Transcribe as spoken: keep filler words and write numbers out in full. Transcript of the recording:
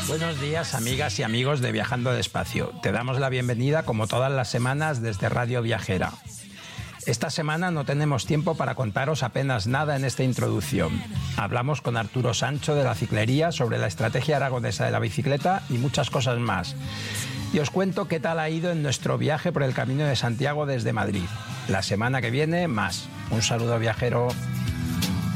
Buenos días, amigas y amigos de Viajando Despacio. Te damos la bienvenida, como todas las semanas, desde Radio Viajera. Esta semana no tenemos tiempo para contaros apenas nada en esta introducción. Hablamos con Arturo Sancho de la Ciclería sobre la estrategia aragonesa de la bicicleta y muchas cosas más. Y os cuento qué tal ha ido en nuestro viaje por el Camino de Santiago desde Madrid. La semana que viene, más. Un saludo, viajero.